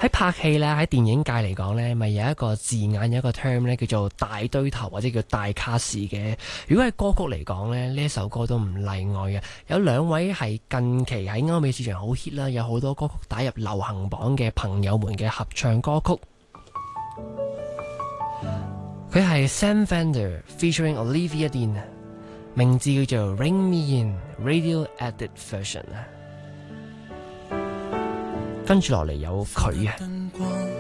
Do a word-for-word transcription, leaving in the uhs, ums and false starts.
喺拍戲咧，喺電影界嚟講咧，咪有一個字眼，有一個 term 咧，叫做大堆頭或者叫大卡士嘅。如果係歌曲嚟講咧，呢一首歌都唔例外嘅。有兩位係近期喺歐美市場好 hit 啦，有好多歌曲打入流行榜嘅朋友們嘅合唱歌曲。佢係 Sam Fender featuring Olivia Dean， 名字叫做 Ring Me In Radio Edit Version。跟住落嚟有佢啊。